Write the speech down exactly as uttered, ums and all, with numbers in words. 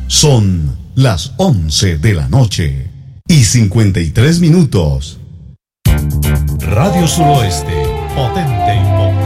Son las once de la noche y cincuenta y tres minutos. Radio Suroeste, potente y potente.